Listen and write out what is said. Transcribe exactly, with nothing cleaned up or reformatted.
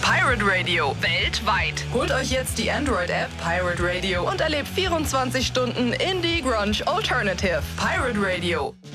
Pirate Radio, weltweit. Holt euch jetzt die Android-App Pirate Radio und erlebt vierundzwanzig Stunden Indie Grunge Alternative. Pirate Radio.